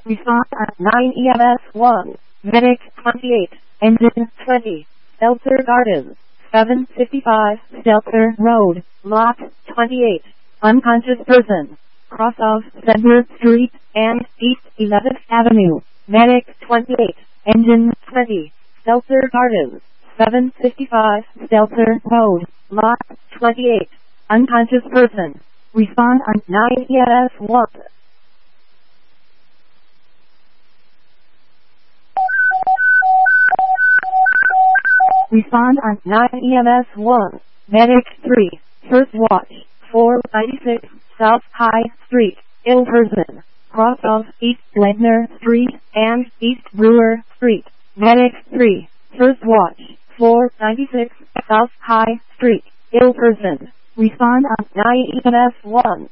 Respond at 9 EMS 1. Medic 28. Engine 20. Stelter Gardens. 755 Stelter Road. Lot 28. Unconscious person. Cross of Center Street and East 11th Avenue. Medic 28. Engine 20. Stelter Gardens. 755 Stelter Road. Lot 28. Unconscious person. Respond on 9 EMS 1. Respond on 9 EMS 1. Medic 3. First watch. 496 South High Street. Ill person. Cross of East Ledner Street and East Brewer Street. Medic 3. First watch. 496 South High Street. Ill person. Respond on 9 EMS 1.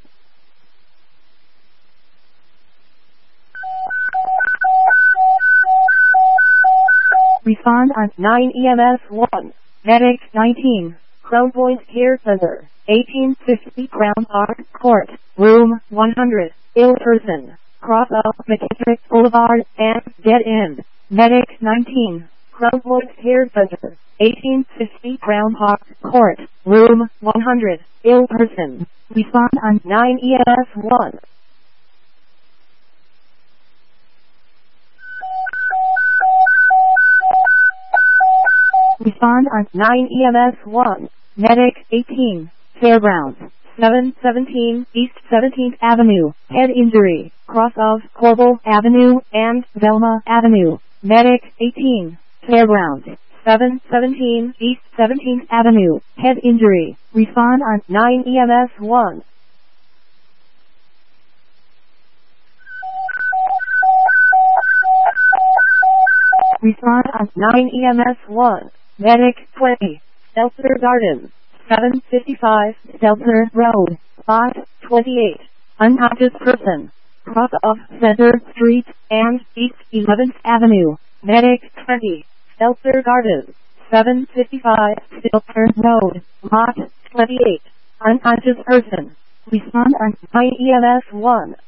Respond on 9 EMS 1. Medic 19. Crown Point Care Center. 1850 Crown Park Court. Room 100. Ill person. Cross of McKittrick Boulevard and Dead End. Medic 19. Crown Point Care Center. 1850 Crown Park Court. Room 100. Ill person. Respond on 9 EMS 1. Respond on 9 EMS 1. Medic 18. Fairgrounds. 717 East 17th Avenue. Head injury. Cross of Corbel Avenue and Velma Avenue. Medic 18. Fairgrounds. 717 East 17th Avenue. Head injury. Respond on 9 EMS 1. Respond on 9 EMS 1. Medic 20. Stelter Gardens. 755 Stelter Road. Lot 28. Unconscious person. Cross of Center Street and East 11th Avenue. Medic 20. Stelter Gardens. 755 Stelter Road. Lot 28. Unconscious person. Respond on 9 EMS 1.